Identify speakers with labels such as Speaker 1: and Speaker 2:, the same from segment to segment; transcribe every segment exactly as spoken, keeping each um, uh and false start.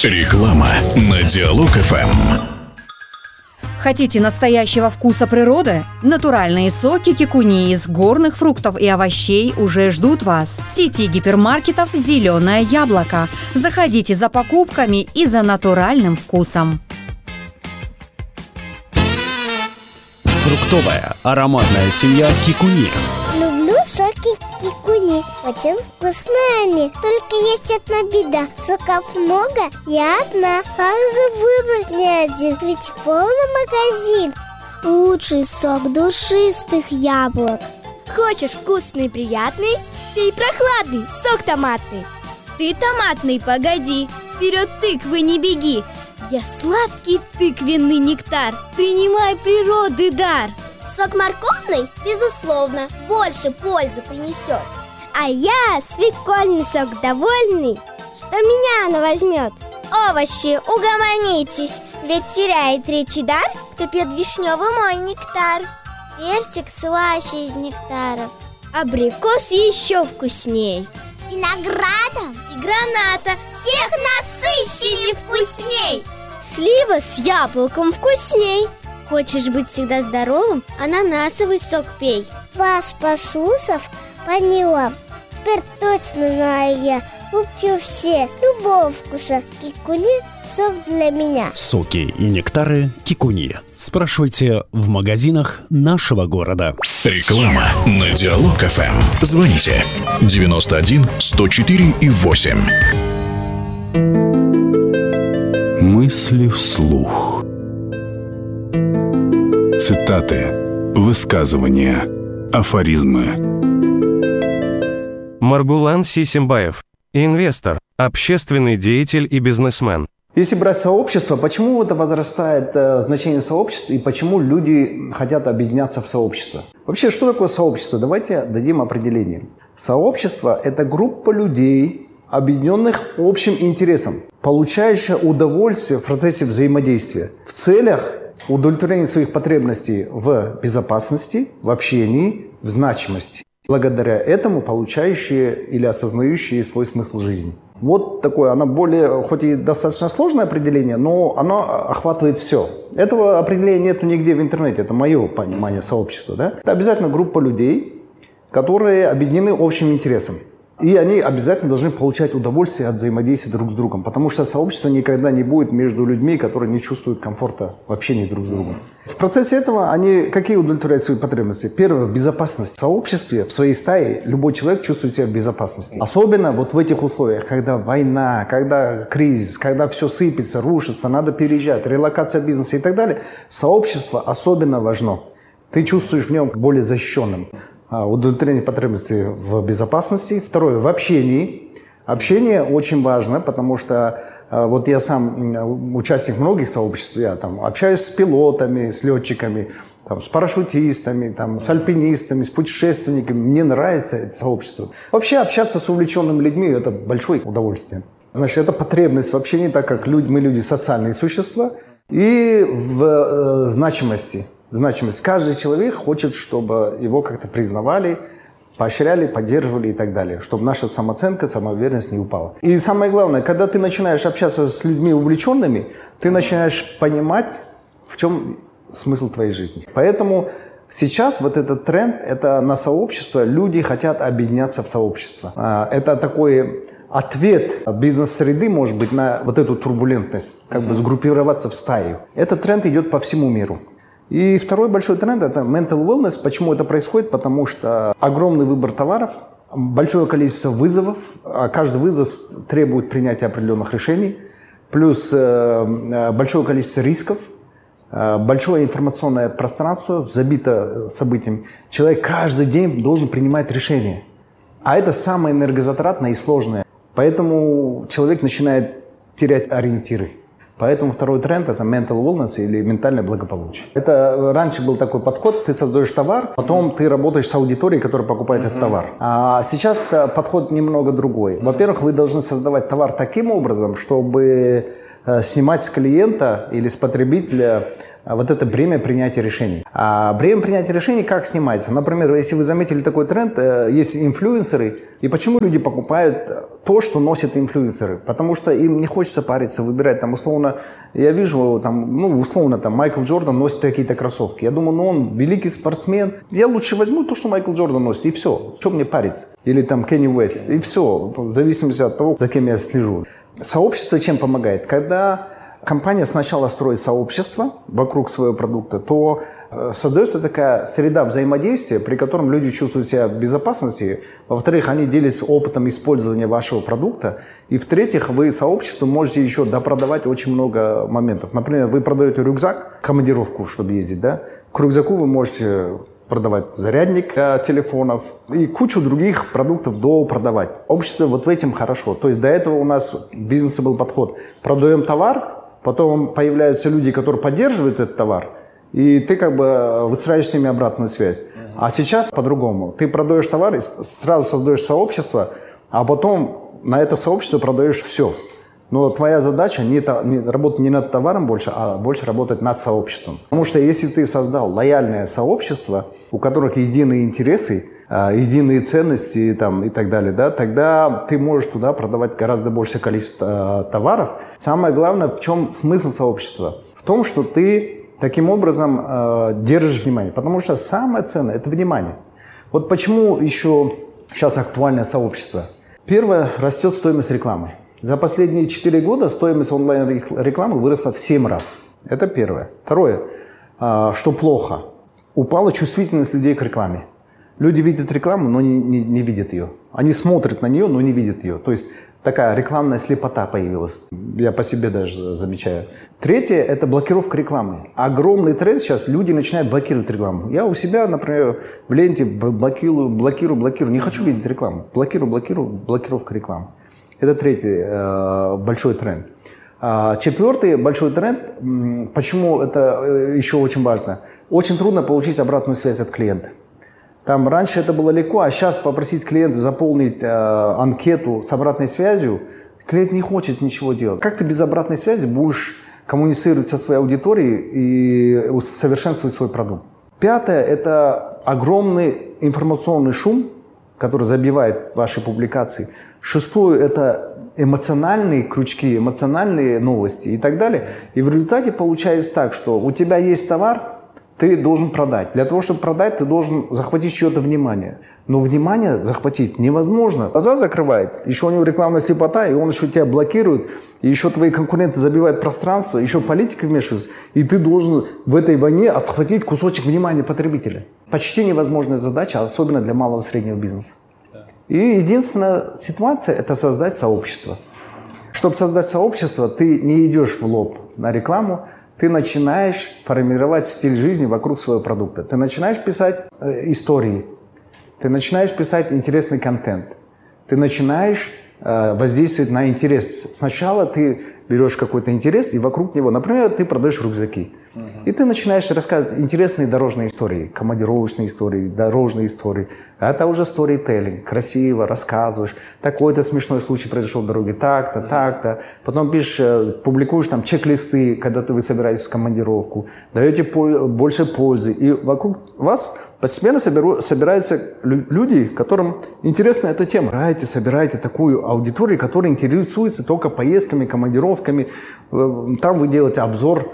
Speaker 1: Реклама на Диалог эф эм.
Speaker 2: Хотите настоящего вкуса природы? Натуральные соки кикуни из горных фруктов и овощей уже ждут вас. В сети гипермаркетов «Зеленое яблоко». Заходите за покупками и за натуральным вкусом.
Speaker 3: Фруктовая ароматная семья кикуни.
Speaker 4: Люблю соки кикуни. Очень вкусные они. Только есть одна беда. Соков много, я одна. Как же выбрать не один? Ведь полный магазин. Лучший сок душистых яблок.
Speaker 5: Хочешь вкусный и приятный? Пей прохладный сок томатный.
Speaker 6: Ты томатный, погоди. Вперед тыквы не беги. Я сладкий тыквенный нектар. Принимай природы дар.
Speaker 5: Сок морковный, безусловно, больше пользы принесет. А я свекольный сок довольный, что меня она возьмет. Овощи, угомонитесь, ведь теряет речь и дар, кто пьет вишневый мой нектар. Персик слаще из нектаров, абрикос еще вкусней. Виноградом и граната всех насыщеннее вкусней. Слива с яблоком вкусней. Хочешь быть всегда здоровым? Ананасовый сок пей.
Speaker 4: Вас, послушав, поняла. Теперь точно знаю я. Выпью все, любого вкуса. Кикуни – сок для меня.
Speaker 3: Соки и нектары кикуни. Спрашивайте в магазинах нашего города.
Speaker 1: Реклама на Диалог эф эм. Звоните девяносто один сто четыре и восемь.
Speaker 7: Мысли вслух. Цитаты, высказывания, афоризмы.
Speaker 8: Маргулан Сисимбаев. Инвестор, общественный деятель и бизнесмен.
Speaker 9: Если брать сообщество, почему это возрастает э, значение сообщества и почему люди хотят объединяться в сообщество? Вообще, что такое сообщество? Давайте дадим определение. Сообщество – это группа людей, объединенных общим интересом, получающая удовольствие в процессе взаимодействия в целях удовлетворения своих потребностей в безопасности, в общении, в значимости. Благодаря этому получающие или осознающие свой смысл жизни. Вот такое, оно более, хоть и достаточно сложное определение, но оно охватывает все. Этого определения нет нигде в интернете, это мое понимание сообщества. Да? Это обязательно группа людей, которые объединены общим интересом. И они обязательно должны получать удовольствие от взаимодействия друг с другом, потому что сообщество никогда не будет между людьми, которые не чувствуют комфорта в общении друг с другом. В процессе этого они какие удовлетворяют свои потребности? Первое – безопасность. В сообществе, в своей стае любой человек чувствует себя в безопасности. Особенно вот в этих условиях, когда война, когда кризис, когда все сыпется, рушится, надо переезжать, релокация бизнеса и так далее. Сообщество особенно важно. Ты чувствуешь в нем более защищенным. Удовлетворение потребностей в безопасности. Второе, в общении. Общение очень важно, потому что вот я сам участник многих сообществ, я там общаюсь с пилотами, с летчиками, там, с парашютистами, там, с альпинистами, с путешественниками. Мне нравится это сообщество. Вообще общаться с увлеченными людьми – это большое удовольствие. Значит, это потребность в общении, так как люди, мы люди социальные существа, и в э, значимости. Значимость. Каждый человек хочет, чтобы его как-то признавали, поощряли, поддерживали и так далее. Чтобы наша самооценка, самоуверенность не упала. И самое главное, когда ты начинаешь общаться с людьми увлеченными, ты начинаешь понимать, в чем смысл твоей жизни. Поэтому сейчас вот этот тренд, это на сообщество, люди хотят объединяться в сообщество. Это такой ответ бизнес-среды, может быть, на вот эту турбулентность, как бы сгруппироваться в стаю. Этот тренд идет по всему миру. И второй большой тренд – это mental wellness. Почему это происходит? Потому что огромный выбор товаров, большое количество вызовов, а каждый вызов требует принятия определенных решений, плюс э, большое количество рисков, э, большое информационное пространство забито событиями. Человек каждый день должен принимать решения, а это самое энергозатратное и сложное. Поэтому человек начинает терять ориентиры. Поэтому второй тренд – это mental wellness или ментальное благополучие. Это раньше был такой подход, ты создаешь товар, потом ты работаешь с аудиторией, которая покупает uh-huh. этот товар. А сейчас подход немного другой. Во-первых, вы должны создавать товар таким образом, чтобы снимать с клиента или с потребителя вот это бремя принятия решений. А бремя принятия решений как снимается? Например, если вы заметили такой тренд, есть инфлюенсеры, и почему люди покупают то, что носят инфлюенсеры? Потому что им не хочется париться, выбирать там условно, я вижу там, ну условно там Майкл Джордан носит какие-то кроссовки. Я думаю, ну он великий спортсмен, я лучше возьму то, что Майкл Джордан носит, и все. Что мне париться? Или там Кенни Уэст, и все, в зависимости от того, за кем я слежу. Сообщество чем помогает? Когда компания сначала строит сообщество вокруг своего продукта, то создается такая среда взаимодействия, при котором люди чувствуют себя в безопасности. Во-вторых, они делятся опытом использования вашего продукта. И в-третьих, вы сообществу можете еще допродавать очень много моментов. Например, вы продаете рюкзак, командировку, чтобы ездить, да? К рюкзаку вы можете продавать зарядник для телефонов и кучу других продуктов допродавать. Общество вот в этом хорошо. То есть до этого у нас в бизнесе был подход. Продаем товар, потом появляются люди, которые поддерживают этот товар, и ты как бы выстраиваешь с ними обратную связь. А сейчас по-другому. Ты продаешь товар, и сразу создаешь сообщество, а потом на это сообщество продаешь все. Но твоя задача не, не работать не над товаром больше, а больше работать над сообществом. Потому что если ты создал лояльное сообщество, у которых единые интересы, единые ценности там, и так далее, да, тогда ты можешь туда продавать гораздо большее количество э, товаров. Самое главное, в чем смысл сообщества? В том, что ты таким образом э, держишь внимание. Потому что самое ценное – это внимание. Вот почему еще сейчас актуальное сообщество. Первое – растет стоимость рекламы. За последние четыре года стоимость онлайн-рекламы выросла в семь раз. Это первое. Второе, э, что плохо – упала чувствительность людей к рекламе. Люди видят рекламу, но не, не, не видят ее. Они смотрят на нее, но не видят ее. То есть такая рекламная слепота появилась. Я по себе даже замечаю. Третье – это блокировка рекламы. Огромный тренд сейчас. Люди начинают блокировать рекламу. Я у себя, например, в ленте блокирую, блокирую, блокирую. Не хочу видеть рекламу. Блокирую, блокирую, блокировка рекламы. Это третий э, большой тренд. А, четвертый большой тренд. Почему это еще очень важно? Очень трудно получить обратную связь от клиента. Там раньше это было легко, а сейчас попросить клиента заполнить э, анкету с обратной связью, клиент не хочет ничего делать. Как ты без обратной связи будешь коммуницировать со своей аудиторией и совершенствовать свой продукт? Пятое – это огромный информационный шум, который забивает ваши публикации. Шестое – это эмоциональные крючки, эмоциональные новости и так далее. И в результате получается так, что у тебя есть товар, ты должен продать. Для того, чтобы продать, ты должен захватить чье-то внимание. Но внимание захватить невозможно. Глаза закрывает, еще у него рекламная слепота, и он еще тебя блокирует, и еще твои конкуренты забивают пространство, еще политики вмешиваются, и ты должен в этой войне отхватить кусочек внимания потребителя. Почти невозможная задача, особенно для малого и среднего бизнеса. И единственная ситуация – это создать сообщество. Чтобы создать сообщество, ты не идешь в лоб на рекламу, ты начинаешь формировать стиль жизни вокруг своего продукта. Ты начинаешь писать э, истории, ты начинаешь писать интересный контент, ты начинаешь э, воздействовать на интерес. Сначала ты берешь какой-то интерес и вокруг него, например, ты продаешь рюкзаки. Uh-huh. И ты начинаешь рассказывать интересные дорожные истории, командировочные истории, дорожные истории. Это уже сторителлинг, красиво рассказываешь. Такой-то смешной случай произошел в дороге, так-то, uh-huh. так-то. Потом пишешь, публикуешь там чек-листы, когда ты вы собираетесь в командировку, даете по- больше пользы. И вокруг вас постепенно соберу, собираются люди, которым интересна эта тема. Собираете, собираете такую аудиторию, которая интересуется только поездками, командировками. Там вы делаете обзор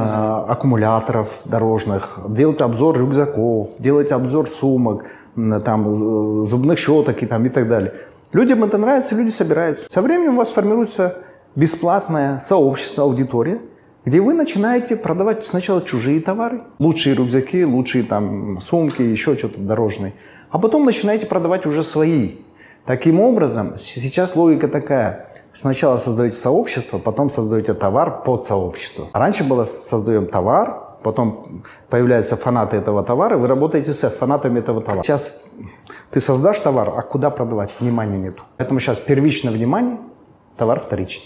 Speaker 9: аккумуляторов дорожных, делать обзор рюкзаков, делать обзор сумок, там, зубных щеток и, там, и так далее. Людям это нравится, люди собираются. Со временем у вас формируется бесплатное сообщество, аудитория, где вы начинаете продавать сначала чужие товары, лучшие рюкзаки, лучшие там, сумки, еще что-то дорожное, а потом начинаете продавать уже свои. Таким образом, сейчас логика такая. Сначала создаете сообщество, потом создаете товар под сообщество. Раньше было создаем товар, потом появляются фанаты этого товара, вы работаете с фанатами этого товара. Сейчас ты создашь товар, а куда продавать? Внимания нету. Поэтому сейчас первичное внимание, товар вторичный.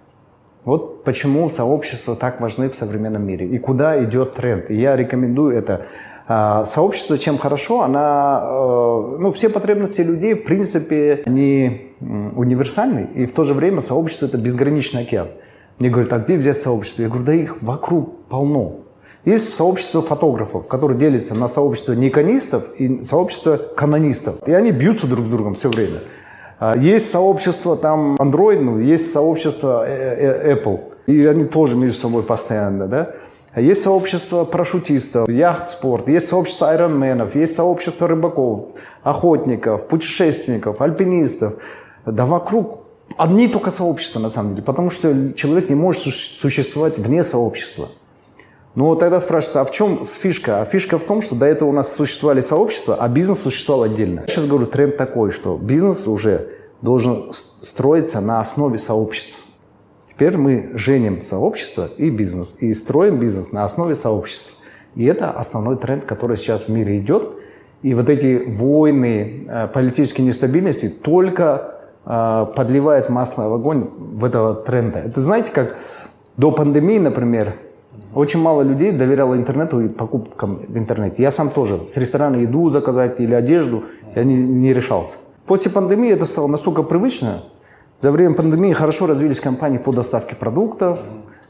Speaker 9: Вот почему сообщества так важны в современном мире. И куда идет тренд. И я рекомендую это. Сообщество, чем хорошо, она, ну, все потребности людей, в принципе, они универсальны, и в то же время сообщество – это безграничный океан. Мне говорят, а где взять сообщество? Я говорю, да их вокруг полно. Есть сообщество фотографов, которое делится на сообщество никонистов и сообщество канонистов. И они бьются друг с другом все время. Есть сообщество там Android, ну, есть сообщество Apple. И они тоже между собой постоянно, да. Есть сообщество парашютистов, яхт-спорт, есть сообщество айронменов, есть сообщество рыбаков, охотников, путешественников, альпинистов. Да вокруг одни только сообщества на самом деле, потому что человек не может существовать вне сообщества. Но тогда спрашивают, а в чем фишка? А фишка в том, что до этого у нас существовали сообщества, а бизнес существовал отдельно. Я сейчас говорю, тренд такой, что бизнес уже должен строиться на основе сообществ. Теперь мы женим сообщество и бизнес, и строим бизнес на основе сообществ. И это основной тренд, который сейчас в мире идет. И вот эти войны, политические нестабильности только подливают масло в огонь в этого тренда. Это знаете, как до пандемии, например, очень мало людей доверяло интернету и покупкам в интернете. Я сам тоже с ресторана еду заказать или одежду, я не, не решался. После пандемии это стало настолько привычно. За время пандемии хорошо развились компании по доставке продуктов,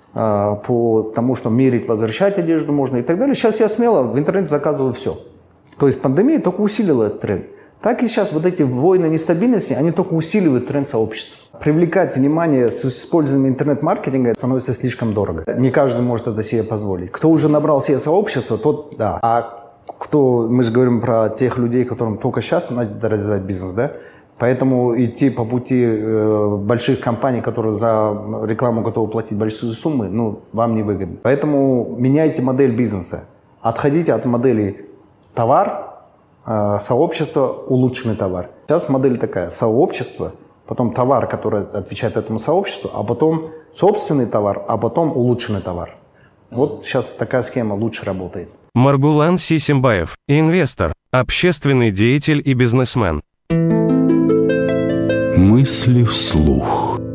Speaker 9: по тому, что мерить, возвращать одежду можно и так далее. Сейчас я смело в интернете заказываю все. То есть пандемия только усилила этот тренд. Так и сейчас вот эти войны нестабильности, они только усиливают тренд сообществ. Привлекать внимание с использованием интернет-маркетинга становится слишком дорого. Не каждый может это себе позволить. Кто уже набрал себе сообщество, тот да. А кто, мы же говорим про тех людей, которым только сейчас надо развивать бизнес, да? Поэтому идти по пути э, больших компаний, которые за рекламу готовы платить большие суммы, ну, вам не выгодно. Поэтому меняйте модель бизнеса. Отходите от модели товар, сообщество, улучшенный товар. Сейчас модель такая: сообщество, потом товар, который отвечает этому сообществу, а потом собственный товар, а потом улучшенный товар. Вот сейчас такая схема лучше работает.
Speaker 8: Маргулан Сисимбаев, инвестор, общественный деятель и бизнесмен.
Speaker 7: Мысли вслух.